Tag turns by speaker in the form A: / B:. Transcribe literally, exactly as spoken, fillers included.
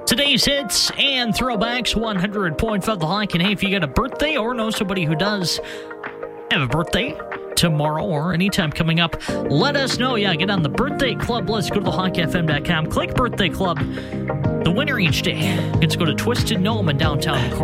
A: Today's hits and throwbacks, one hundred point five The Hike. And hey, if you got a birthday or know somebody who does have a birthday tomorrow or anytime coming up, let us know. Yeah, get on the birthday club list. Go to the hike f m dot com. Click birthday club. The winner each day gets to go to Twisted Gnome in downtown